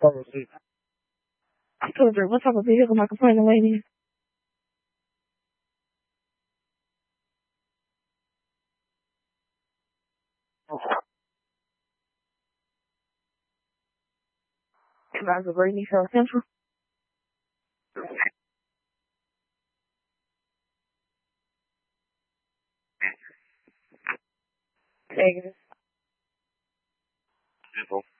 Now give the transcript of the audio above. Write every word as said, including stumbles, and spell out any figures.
Probably. I told her, what type of vehicle am I complaining waiting? Can I go bring me South Central? Negative. Simple.